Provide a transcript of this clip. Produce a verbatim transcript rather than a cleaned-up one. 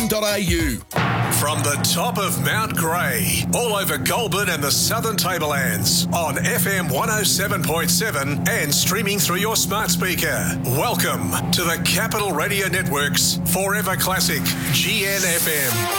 dot a u. From the top of Mount Grey, all over Goulburn and the Southern Tablelands, on F M one oh seven point seven and streaming through your smart speaker. Welcome to the Capital Radio Network's Forever Classic G N F M.